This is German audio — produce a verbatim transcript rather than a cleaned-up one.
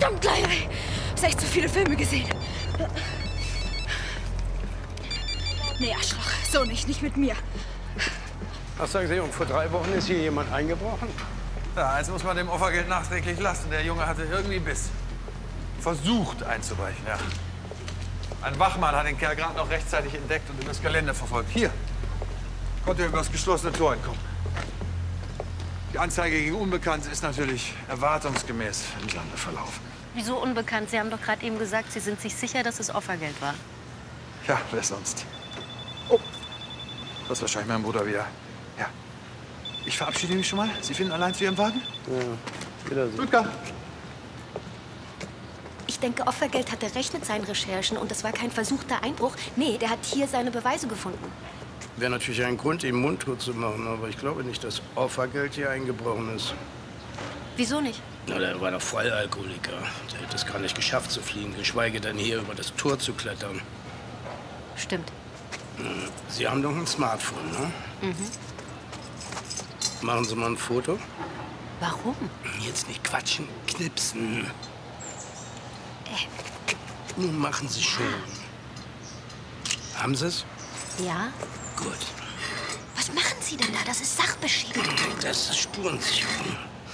Verdammt leider. Hast echt zu viele Filme gesehen. Nee, Arschloch. So nicht. Nicht mit mir. Ach, sagen Sie, und vor drei Wochen ist hier jemand eingebrochen? Ja, jetzt muss man dem Opfergeld nachträglich lassen. Der Junge hatte irgendwie Biss. Versucht einzubrechen, ja. Ein Wachmann hat den Kerl gerade noch rechtzeitig entdeckt und übers Gelände verfolgt. Hier konnte er übers geschlossene Tor entkommen. Die Anzeige gegen Unbekannt ist natürlich erwartungsgemäß im Sande verlaufen. Wieso unbekannt? Sie haben doch gerade eben gesagt, Sie sind sich sicher, dass es Opfergeld war. Ja, wer sonst? Oh, das ist wahrscheinlich mein Bruder wieder. Ja. Ich verabschiede mich schon mal. Sie finden allein zu Ihrem Wagen? Ja, wiedersehen. Ludger. Ich denke, Opfergeld hatte recht mit seinen Recherchen und das war kein versuchter Einbruch. Nee, der hat hier seine Beweise gefunden. Wäre natürlich ein Grund, ihm mundtot zu machen, aber ich glaube nicht, dass Opfergeld hier eingebrochen ist. Wieso nicht? Na, der war doch Vollalkoholiker. Der hätte es gar nicht geschafft zu fliehen, geschweige denn hier über das Tor zu klettern. Stimmt. Sie haben doch ein Smartphone, ne? Mhm. Machen Sie mal ein Foto. Warum? Jetzt nicht quatschen, knipsen. Äh. Nun machen Sie schon. Haben Sie es? Ja? Gut. Was machen Sie denn da? Das ist Sachbeschädigung. Das ist Spurensicherung.